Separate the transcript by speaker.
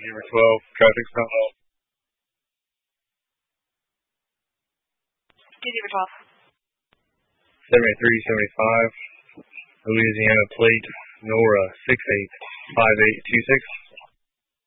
Speaker 1: Number 12, traffic stop.
Speaker 2: Number 12.
Speaker 1: 7375, Louisiana plate, Nora 685826.